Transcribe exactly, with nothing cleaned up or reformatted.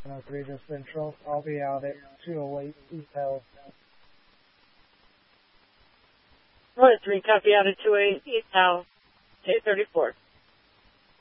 oh three to Central. I'll be out at two oh eight East Hill. Roy three, copy out at two oh eight East Howe, eight thirty-four.